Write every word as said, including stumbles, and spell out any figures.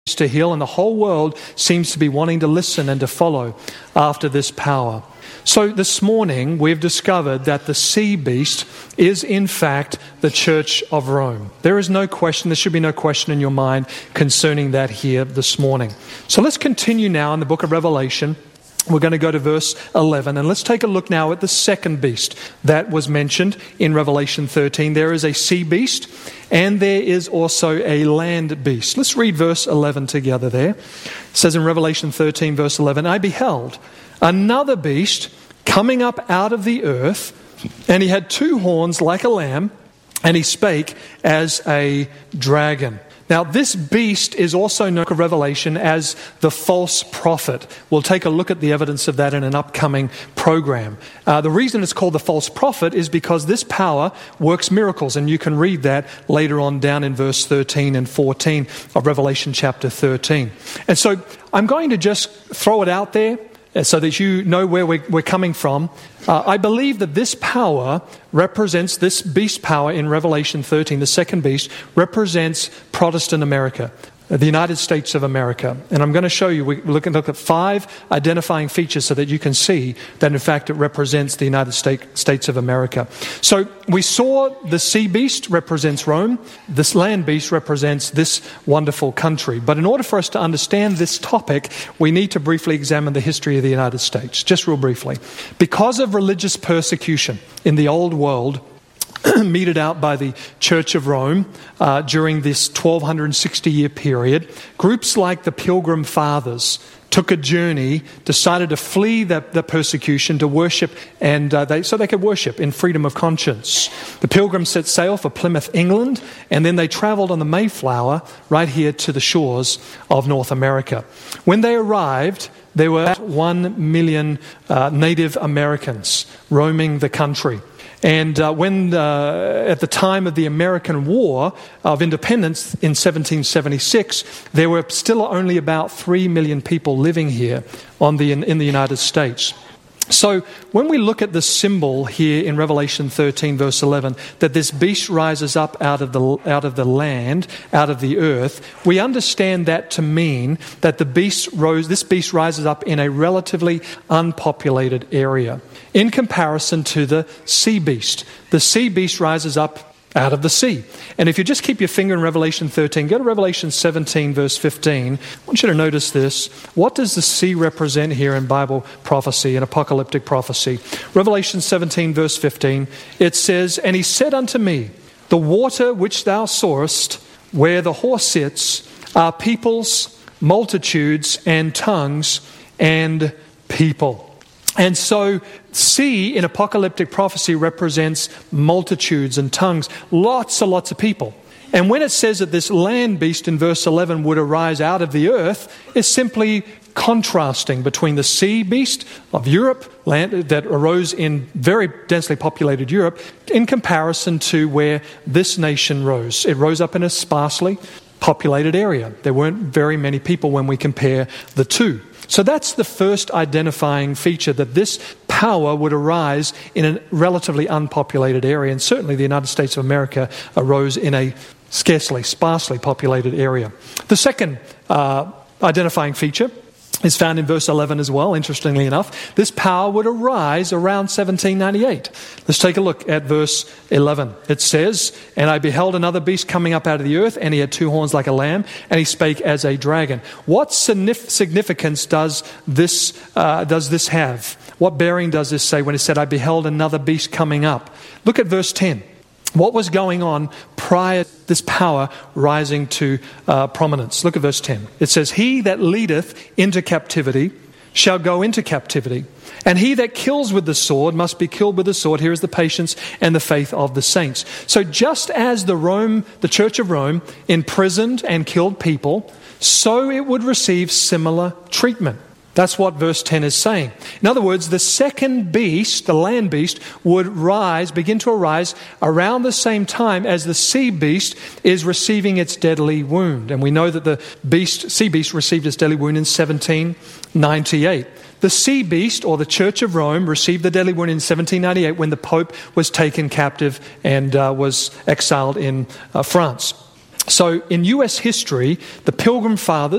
to heal, and the whole world seems to be wanting to listen and to follow after this power. So this morning we've discovered that the sea beast is in fact the Church of Rome. There is no question, there should be no question in your mind concerning that here this morning. So let's continue now in the book of Revelation. We're going to go to verse eleven, and let's take a look now at the second beast that was mentioned in Revelation thirteen. There is a sea beast, and there is also a land beast. Let's read verse eleven together there. It says in Revelation thirteen, verse eleven, I beheld another beast coming up out of the earth, and he had two horns like a lamb, and he spake as a dragon. Now, this beast is also known in Revelation as the false prophet. We'll take a look at the evidence of that in an upcoming program. Uh, the reason it's called the false prophet is because this power works miracles, and you can read that later on down in verse thirteen and fourteen of Revelation chapter thirteen. And so I'm going to just throw it out there so that you know where we're, we're coming from. Uh, I believe that this power represents, this beast power in Revelation thirteen, the second beast, represents Protestant America, the United States of America. And I'm going to show you, we're looking look at five identifying features so that you can see that in fact it represents the United States of America. So we saw the sea beast represents Rome, this land beast represents this wonderful country. But in order for us to understand this topic, we need to briefly examine the history of the United States, just real briefly. Because of religious persecution in the old world, meted out by the Church of Rome uh, during this twelve sixty year period, groups like the Pilgrim Fathers took a journey, decided to flee the, the persecution to worship, and uh, they, so they could worship in freedom of conscience. The Pilgrims set sail for Plymouth, England, and then they traveled on the Mayflower right here to the shores of North America. When they arrived, there were one million uh, Native Americans roaming the country. And uh, when uh, at the time of the American War of Independence in seventeen seventy-six, there were still only about three million people living here on the in, in the United States. So when we look at the symbol here in Revelation thirteen, verse eleven, that this beast rises up out of the out of the land, out of the earth, we understand that to mean that the beast rose. This beast rises up in a relatively unpopulated area, in comparison to the sea beast. The sea beast rises up out of the sea. And if you just keep your finger in Revelation thirteen, go to Revelation seventeen, verse fifteen. I want you to notice this. What does the sea represent here in Bible prophecy and apocalyptic prophecy? Revelation seventeen, verse fifteen, it says, And he said unto me, The water which thou sawest, where the horse sits, are peoples, multitudes, and tongues, and people. And so sea in apocalyptic prophecy represents multitudes and tongues, lots and lots of people. And when it says that this land beast in verse eleven would arise out of the earth, it's simply contrasting between the sea beast of Europe, land that arose in very densely populated Europe, in comparison to where this nation rose. It rose up in a sparsely populated area. There weren't very many people when we compare the two. So that's the first identifying feature, that this power would arise in a relatively unpopulated area. And certainly the United States of America arose in a scarcely, sparsely populated area. The second uh, identifying feature is found in verse eleven as well, interestingly enough. This power would arise around seventeen ninety-eight. Let's take a look at verse eleven. It says, And I beheld another beast coming up out of the earth, and he had two horns like a lamb, and he spake as a dragon. What significance does this, uh, does this have? What bearing does this say when it said, I beheld another beast coming up? Look at verse ten. What was going on prior to this power rising to uh, prominence? Look at verse ten. It says, He that leadeth into captivity shall go into captivity, and he that kills with the sword must be killed with the sword. Here is the patience and the faith of the saints. So just as the Rome, the Church of Rome imprisoned and killed people, so it would receive similar treatment. That's what verse ten is saying. In other words, the second beast, the land beast, would rise, begin to arise around the same time as the sea beast is receiving its deadly wound. And we know that the beast, sea beast received its deadly wound in seventeen ninety-eight. The sea beast, or the Church of Rome, received the deadly wound in seventeen ninety-eight when the Pope was taken captive and uh, was exiled in uh, France. So in U S history, the Pilgrim Fathers